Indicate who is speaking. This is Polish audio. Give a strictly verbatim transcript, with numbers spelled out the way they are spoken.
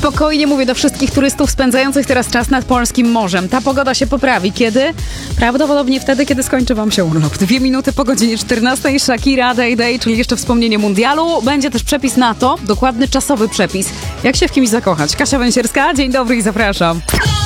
Speaker 1: spokojnie mówię do wszystkich turystów spędzających teraz czas nad polskim morzem. Ta pogoda się poprawi. Kiedy? Prawdopodobnie wtedy, kiedy skończy wam się urlop. Dwie minuty po godzinie czternastej. Shakira, Day Day, czyli jeszcze wspomnienie mundialu. Będzie też przepis na to, dokładny czasowy przepis. Jak się w kimś zakochać. Kasia Węsierska, dzień dobry i zapraszam.